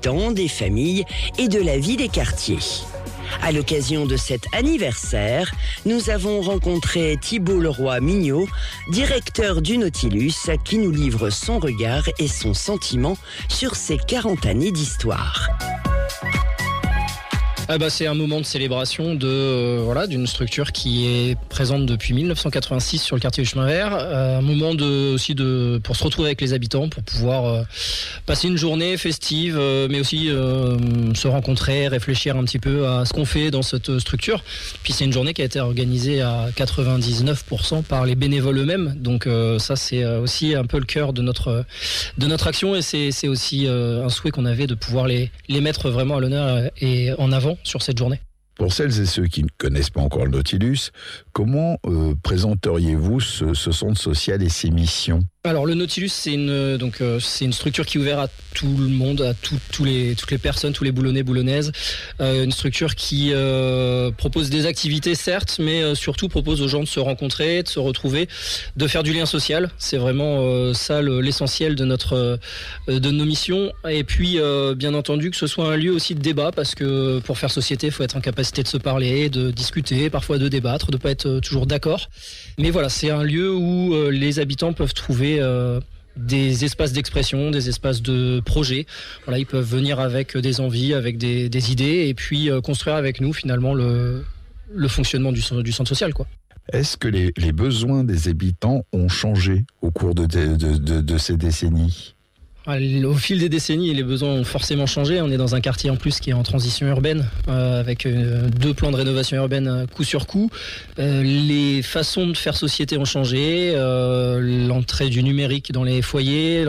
habitants, des familles et de la vie des quartiers. À l'occasion de cet anniversaire, nous avons rencontré Thibault Leroy-Mignot, directeur du Nautilus, qui nous livre son regard et son sentiment sur ces 40 années d'histoire. C'est un moment de célébration d'une structure qui est présente depuis 1986 sur le quartier du Chemin Vert. Un moment pour se retrouver avec les habitants, pour pouvoir passer une journée festive, mais aussi se rencontrer, réfléchir un petit peu à ce qu'on fait dans cette structure. Puis c'est une journée qui a été organisée à 99% par les bénévoles eux-mêmes. Donc ça c'est aussi un peu le cœur de notre action, et c'est aussi un souhait qu'on avait de pouvoir les mettre vraiment à l'honneur et en avant sur cette journée. Pour celles et ceux qui ne connaissent pas encore le Nautilus, comment présenteriez-vous ce centre social et ses missions ? Alors le Nautilus, c'est une structure qui est ouverte à tout le monde, à toutes les personnes, tous les boulonnais, boulonnaises. Une structure qui propose des activités certes, mais surtout propose aux gens de se rencontrer, de se retrouver, de faire du lien social. C'est vraiment ça l'essentiel de nos missions. Et puis bien entendu que ce soit un lieu aussi de débat, parce que pour faire société, il faut être en capacité de se parler, de discuter, parfois de débattre, de pas être toujours d'accord. Mais voilà, c'est un lieu où les habitants peuvent trouver des espaces d'expression, des espaces de projet. Voilà, ils peuvent venir avec des envies, avec des idées, et puis construire avec nous finalement le fonctionnement du centre social, quoi. Est-ce que les besoins des habitants ont changé au cours de ces décennies ? Au fil des décennies, les besoins ont forcément changé. On est dans un quartier en plus qui est en transition urbaine, avec 2 plans de rénovation urbaine coup sur coup. Les façons de faire société ont changé. L'entrée du numérique dans les foyers,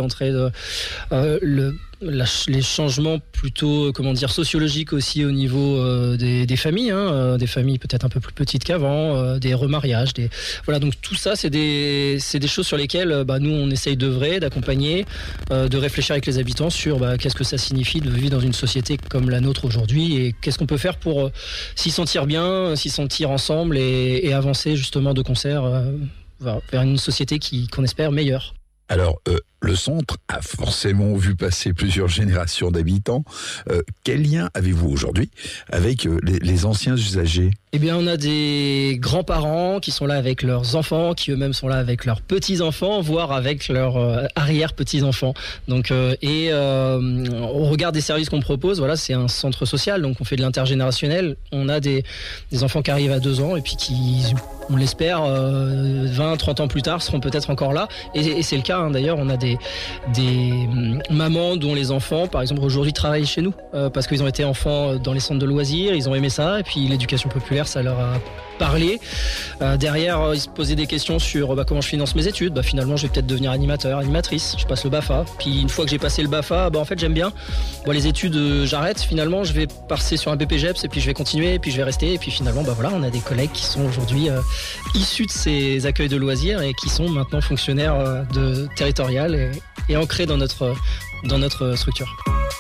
les changements plutôt sociologiques aussi au niveau des familles, des familles peut-être un peu plus petites qu'avant, des remariages, donc tout ça c'est des choses sur lesquelles nous on essaye d'œuvrer, d'accompagner, de réfléchir avec les habitants sur qu'est-ce que ça signifie de vivre dans une société comme la nôtre aujourd'hui, et qu'est-ce qu'on peut faire pour s'y sentir bien, s'y sentir ensemble et avancer justement de concert vers une société qu'on espère meilleure. Alors, le centre a forcément vu passer plusieurs générations d'habitants. Quel lien avez-vous aujourd'hui avec les anciens usagers ? Eh bien, on a des grands-parents qui sont là avec leurs enfants, qui eux-mêmes sont là avec leurs petits-enfants, voire avec leurs arrière-petits-enfants. Donc, au regard des services qu'on propose, voilà, c'est un centre social, donc on fait de l'intergénérationnel. On a des enfants qui arrivent à 2 ans et puis qui, on l'espère, 20, 30 ans plus tard, seront peut-être encore là. Et c'est le cas, d'ailleurs, on a des mamans dont les enfants, par exemple, aujourd'hui travaillent chez nous parce qu'ils ont été enfants dans les centres de loisirs, ils ont aimé ça, et puis l'éducation populaire, ça leur a parlé. Derrière, ils se posaient des questions sur comment je finance mes études. Finalement, je vais peut-être devenir animateur, animatrice. Je passe le BAFA. Puis une fois que j'ai passé le BAFA, en fait, j'aime bien. Les études, j'arrête. Finalement, je vais passer sur un BPGEPS et puis je vais continuer et puis je vais rester. Et puis finalement, on a des collègues qui sont aujourd'hui issus de ces accueils de loisirs et qui sont maintenant fonctionnaires territoriales et ancrés dans notre structure.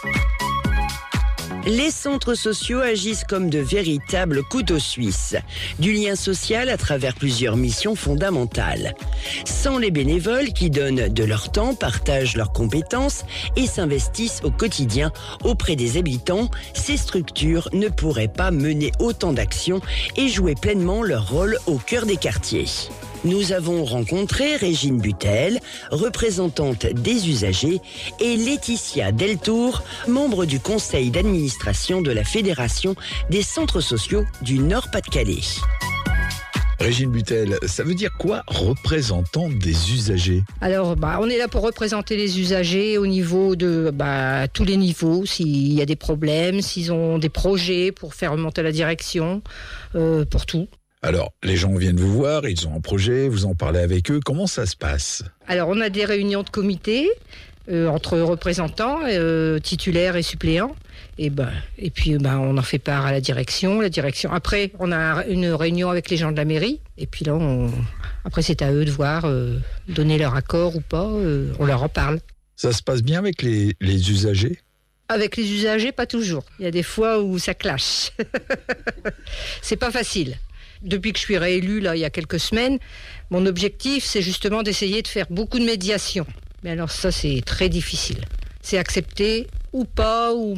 Les centres sociaux agissent comme de véritables couteaux suisses, du lien social à travers plusieurs missions fondamentales. Sans les bénévoles qui donnent de leur temps, partagent leurs compétences et s'investissent au quotidien auprès des habitants, ces structures ne pourraient pas mener autant d'actions et jouer pleinement leur rôle au cœur des quartiers. Nous avons rencontré Régine Butel, représentante des usagers, et Laetitia Deltour, membre du conseil d'administration de la Fédération des centres sociaux du Nord-Pas-de-Calais. Régine Butel, ça veut dire quoi, représentante des usagers ? Alors, on est là pour représenter les usagers au niveau de tous les niveaux, s'il y a des problèmes, s'ils ont des projets pour faire remonter la direction, pour tout. Alors, les gens viennent vous voir, ils ont un projet, vous en parlez avec eux, comment ça se passe ? Alors, on a des réunions de comité entre représentants, titulaires et suppléants. Et puis, on en fait part à la direction. Après, on a une réunion avec les gens de la mairie. Et puis là, après, c'est à eux de voir, donner leur accord ou pas. On leur en parle. Ça se passe bien avec les usagers ? Avec les usagers, pas toujours. Il y a des fois où ça clash. C'est pas facile. Depuis que je suis réélue, là, il y a quelques semaines, mon objectif, c'est justement d'essayer de faire beaucoup de médiation. Mais alors ça, c'est très difficile. C'est accepté ou pas, ou